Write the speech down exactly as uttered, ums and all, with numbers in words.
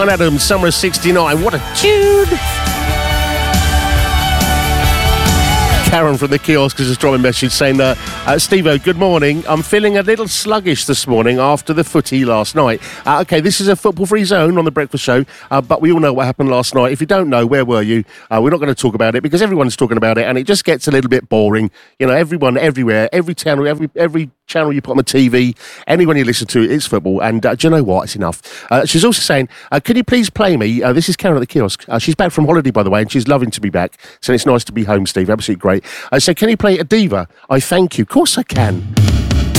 Bryan Adams, Summer of sixty-nine. What a tune! Karen from the kiosk has just dropped a message saying that, uh, Steve-O, good morning. I'm feeling a little sluggish this morning after the footy last night. Uh, okay, this is a football-free zone on The Breakfast Show, uh, but we all know what happened last night. If you don't know, where were you? Uh, we're not going to talk about it because everyone's talking about it and it just gets a little bit boring. You know, everyone, everywhere, every channel, every every channel you put on the T V, anyone you listen to, it's football. And uh, do you know what? It's enough. Uh, she's also saying, uh, can you please play me? Uh, this is Karen at the kiosk. Uh, she's back from holiday, by the way, and she's loving to be back. So it's nice to be home, Steve. Absolutely great. Uh, so can you play a diva? I thank you. Of course I can.